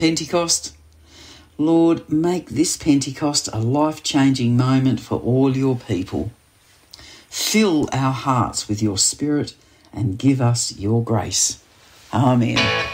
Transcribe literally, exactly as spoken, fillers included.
Pentecost. Lord, make this Pentecost a life-changing moment for all your people. Fill our hearts with your Spirit and give us your grace. Amen.